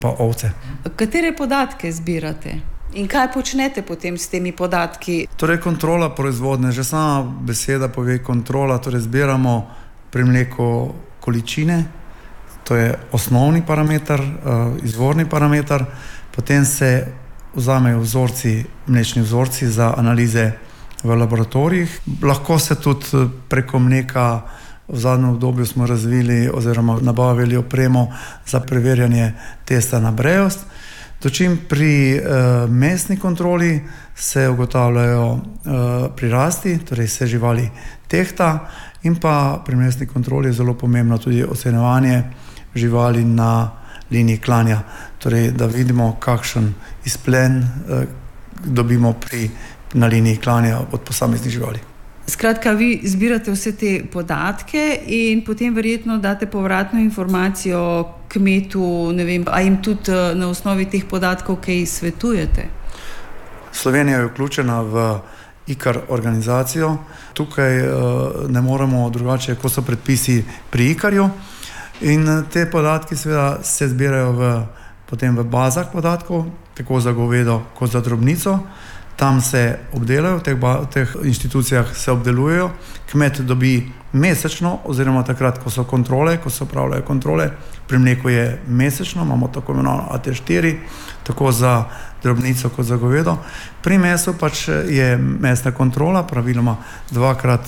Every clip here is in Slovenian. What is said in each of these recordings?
pa ovce. Katere podatke zbirate? In kaj počnete potem s temi podatki? Torej, kontrola proizvodnje, že sama beseda pove kontrola, torej zbiramo pri mleku količine, to je osnovni parameter, izvorni parameter, potem se vzamejo vzorci, mlečni vzorci za analize v laboratorijih. Lahko se tudi preko mleka v zadnjem obdobju smo razvili oziroma nabavili opremo za preverjanje testa na brejost. Dočim pri mesni kontroli se ugotavljajo prirasti, torej se živali tehta, in pa pri mesni kontroli je zelo pomembno tudi ocenjevanje živali na liniji klanja, torej da vidimo, kakšen izplen dobimo na liniji klanja od posameznih živali. Skratka, vi zbirate vse te podatke in potem verjetno date povratno informacijo kmetu, ne vem, a jim tudi na osnovi teh podatkov kaj svetujete? Slovenija je vključena v ICAR organizacijo. Tukaj ne moremo drugače, kot so predpisi pri ICAR-ju. In te podatki seveda se zbirajo potem v bazah podatkov, tako za govedo kot za drobnico. Tam se obdelajo, v teh inštitucijah se obdelujejo. Kmet dobi mesečno, oziroma takrat, ko so kontrole, ko se opravljajo kontrole, pri mleku je mesečno, imamo tako imenovano AT4, tako za drobnico kot za govedo. Pri mesu pač je mesna kontrola, praviloma dvakrat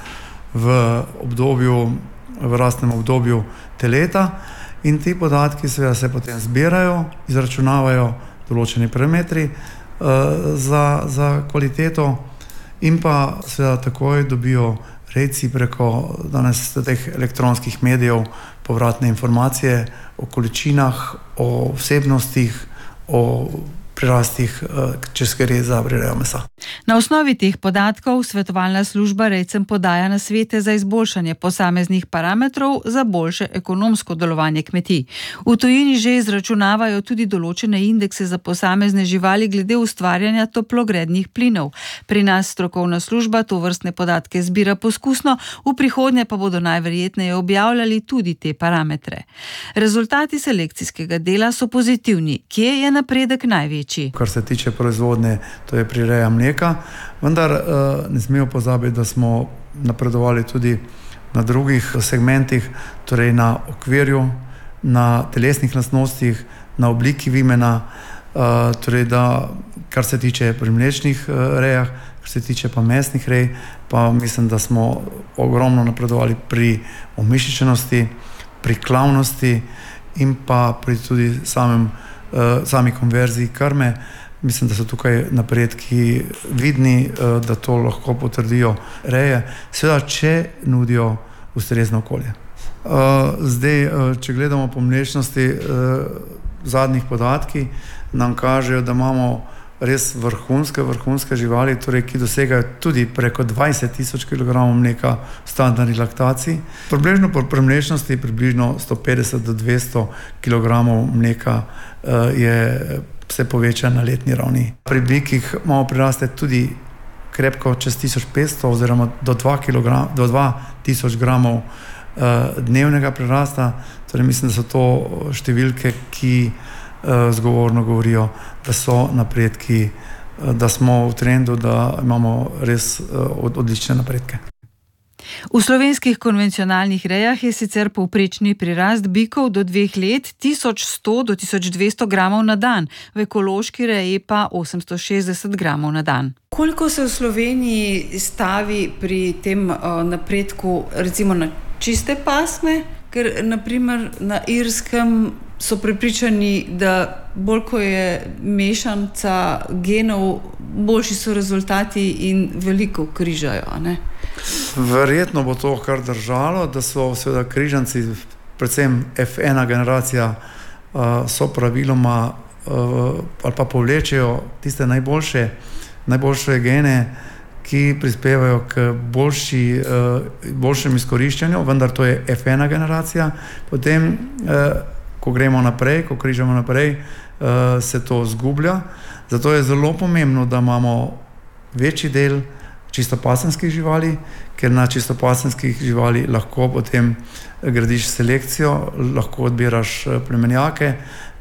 v rastnem obdobju teleta, in ti podatki seveda se potem zbirajo, izračunavajo določeni parametri za kvaliteto in pa seveda takoj dobijo rejci preko danes teh elektronskih medijev povratne informacije o količinah, o vsebnostih, o prirastih, če gre za prirejo mesa. Na osnovi teh podatkov svetovalna služba rejcem podaja nasvete za izboljšanje posameznih parametrov za boljše ekonomsko delovanje kmetij. V tujini že izračunavajo tudi določene indekse za posamezne živali glede ustvarjanja toplogrednih plinov. Pri nas strokovna služba tovrstne podatke zbira poskusno, v prihodnje pa bodo najverjetneje objavljali tudi te parametre. Rezultati selekcijskega dela so pozitivni. Kje je napredek največji? Kar se tiče proizvodnje, to je prireja mleka, vendar ne smemo pozabiti, da smo napredovali tudi na drugih segmentih, torej na okvirju, na telesnih lastnostih, na obliki vimena, torej da, kar se tiče pri mlečnih rejah, kar se tiče pa mesnih rej, pa mislim, da smo ogromno napredovali pri omišičenosti, pri klavnosti in pa pri tudi sami konverziji krme. Mislim, da so tukaj napredki vidni, da to lahko potrdijo reje, seveda, če nudijo ustrezno okolje. Zdaj, če gledamo po mlečnosti, zadnjih podatki nam kažejo, da imamo res vrhunske živali, torej, ki dosegajo tudi preko 20,000 kg mleka v standardni laktaciji. Približno pri mlečnosti približno 150 do 200 kg mleka se poveča na letni ravni. Pri bikih imamo priraste tudi krepko čez 1500 oziroma do 2000 gramov dnevnega prirasta. Torej mislim, da so to številke, ki zgovorno govorijo, da so napredki, da smo v trendu, da imamo res odlične napredke. V slovenskih konvencionalnih rejah je sicer povprečni prirast bikov do 2 let 1100 do 1200 gramov na dan, v ekološki reji pa 860 gramov na dan. Koliko se v Sloveniji stavi pri tem napredku recimo na čiste pasme, ker naprimer na Irskem so prepričani, da bolj ko je mešanca genov, boljši so rezultati in veliko križajo, ne? Verjetno bo to kar držalo, da so seveda križanci, predvsem F1 generacija, so praviloma ali pa povlečejo tiste najboljše gene, ki prispevajo k boljšem izkoriščanju, vendar to je F1 generacija. Potem, ko gremo naprej, ko križamo naprej, se to zgublja. Zato je zelo pomembno, da imamo večji del čistopasenskih živali, ker na čistopasenskih živali lahko potem gradiš selekcijo, lahko odbiraš plemenjake,